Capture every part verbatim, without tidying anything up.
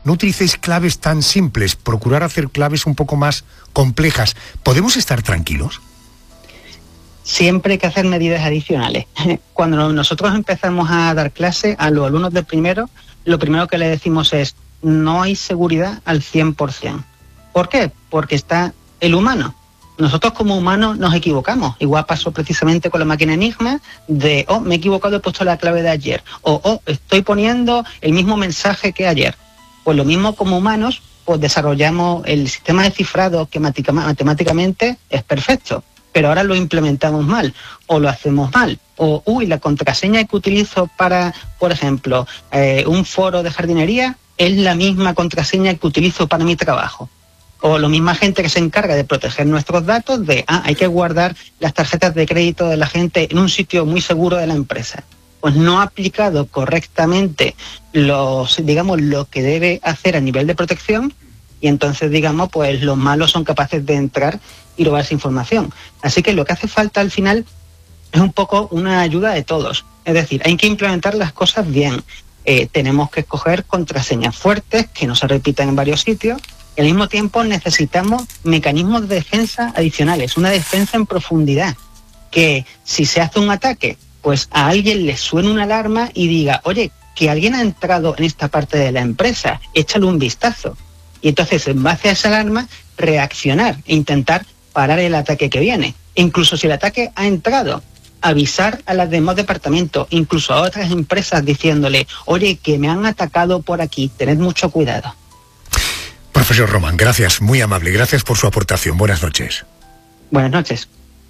no utilicéis claves tan simples, procurar hacer claves un poco más complejas. ¿Podemos estar tranquilos? Siempre hay que hacer medidas adicionales. Cuando nosotros empezamos a dar clase a los alumnos de primero, lo primero que le decimos es: no hay seguridad al cien por ciento. ¿Por qué? Porque está el humano. Nosotros como humanos nos equivocamos. Igual pasó precisamente con la máquina Enigma de, oh, me he equivocado, he puesto la clave de ayer. O, oh, estoy poniendo el mismo mensaje que ayer. Pues lo mismo como humanos, pues desarrollamos el sistema de cifrado que matemáticamente es perfecto. Pero ahora lo implementamos mal, o lo hacemos mal, o, uy, la contraseña que utilizo para, por ejemplo, eh, un foro de jardinería es la misma contraseña que utilizo para mi trabajo. O la misma gente que se encarga de proteger nuestros datos de, ah, hay que guardar las tarjetas de crédito de la gente en un sitio muy seguro de la empresa. Pues no ha aplicado correctamente los, digamos, lo que debe hacer a nivel de protección, y entonces, digamos, pues los malos son capaces de entrar y robar esa información. Así que lo que hace falta al final es un poco una ayuda de todos. Es decir, hay que implementar las cosas bien. Eh, tenemos que escoger contraseñas fuertes que no se repitan en varios sitios, y al mismo tiempo necesitamos mecanismos de defensa adicionales, una defensa en profundidad, que si se hace un ataque, pues a alguien le suene una alarma y diga, oye, que alguien ha entrado en esta parte de la empresa, échale un vistazo. Y entonces, en base a esa alarma, reaccionar e intentar parar el ataque que viene. E incluso si el ataque ha entrado, avisar a los demás departamentos, incluso a otras empresas, diciéndole, oye, que me han atacado por aquí, tened mucho cuidado. Profesor Román, gracias, muy amable, gracias por su aportación. Buenas noches. Buenas noches.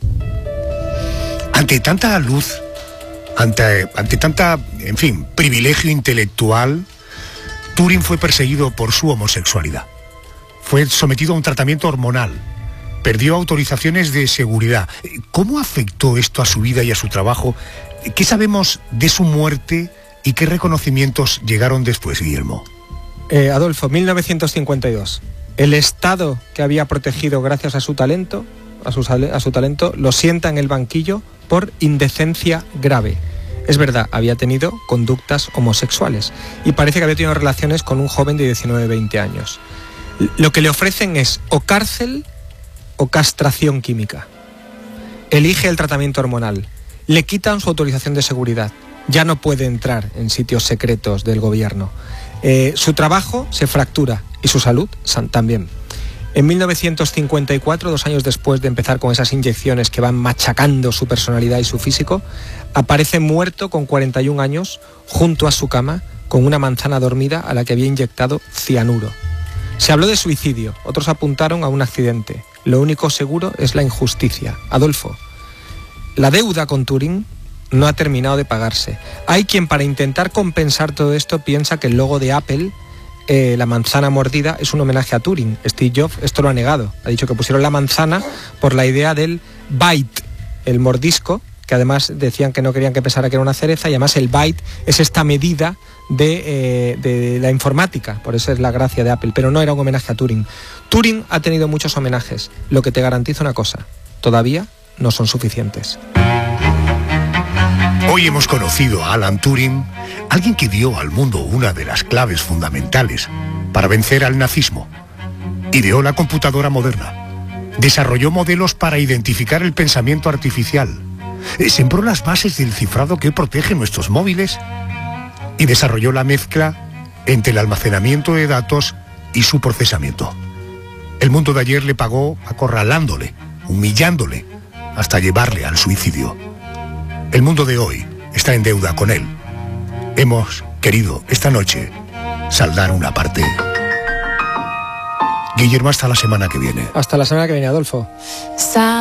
Ante tanta luz, ante, ante tanta, en fin, privilegio intelectual, Turing fue perseguido por su homosexualidad. Fue sometido a un tratamiento hormonal. Perdió autorizaciones de seguridad. ¿Cómo afectó esto a su vida y a su trabajo? ¿Qué sabemos de su muerte y qué reconocimientos llegaron después, Guillermo? Eh, Adolfo, mil novecientos cincuenta y dos. El Estado que había protegido gracias a su talento, a su, a su talento, lo sienta en el banquillo por indecencia grave. Es verdad, había tenido conductas homosexuales y parece que había tenido relaciones con un joven de diecinueve, veinte años. Lo que le ofrecen es o cárcel o castración química. Elige el tratamiento hormonal. Le quitan su autorización de seguridad. Ya no puede entrar en sitios secretos del gobierno. Eh, su trabajo se fractura y su salud también. En mil novecientos cincuenta y cuatro, dos años después de empezar con esas inyecciones que van machacando su personalidad y su físico, aparece muerto con cuarenta y un años junto a su cama con una manzana dormida a la que había inyectado cianuro. Se habló de suicidio, otros apuntaron a un accidente. Lo único seguro es la injusticia. Adolfo, la deuda con Turing no ha terminado de pagarse. Hay quien, para intentar compensar todo esto, piensa que el logo de Apple, Eh, la manzana mordida, es un homenaje a Turing. Steve Jobs esto lo ha negado. Ha dicho que pusieron la manzana por la idea del byte, el mordisco, que además decían que no querían que pensara que era una cereza, y además el byte es esta medida de, eh, de la informática. Por eso es la gracia de Apple, pero no era un homenaje a Turing. Turing ha tenido muchos homenajes. Lo que te garantiza una cosa: todavía no son suficientes. Hoy hemos conocido a Alan Turing, alguien que dio al mundo una de las claves fundamentales para vencer al nazismo. Ideó la computadora moderna, desarrolló modelos para identificar el pensamiento artificial, sembró las bases del cifrado que protege nuestros móviles y desarrolló la mezcla entre el almacenamiento de datos y su procesamiento. El mundo de ayer le pagó acorralándole, humillándole, hasta llevarle al suicidio. El mundo de hoy está en deuda con él. Hemos querido esta noche saldar una parte. Guillermo, hasta la semana que viene. Hasta la semana que viene, Adolfo.